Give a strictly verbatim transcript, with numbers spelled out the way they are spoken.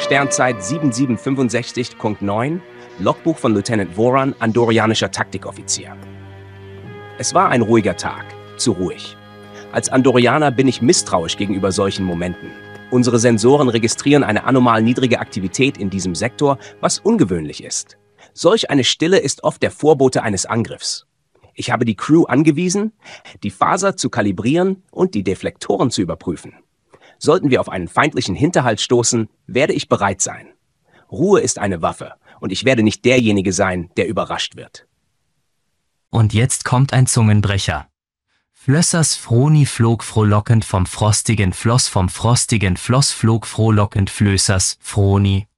Sternzeit sieben sieben fünfundsechzig Punkt neun, Logbuch von Lieutenant Voran, andorianischer Taktikoffizier. Es war ein ruhiger Tag, zu ruhig. Als Andorianer bin ich misstrauisch gegenüber solchen Momenten. Unsere Sensoren registrieren eine anomal niedrige Aktivität in diesem Sektor, was ungewöhnlich ist. Solch eine Stille ist oft der Vorbote eines Angriffs. Ich habe die Crew angewiesen, die Phaser zu kalibrieren und die Deflektoren zu überprüfen. Sollten wir auf einen feindlichen Hinterhalt stoßen, werde ich bereit sein. Ruhe ist eine Waffe und ich werde nicht derjenige sein, der überrascht wird. Und jetzt kommt ein Zungenbrecher. Flössers Froni flog frohlockend vom frostigen Floss, vom frostigen Floss flog frohlockend Flößers Froni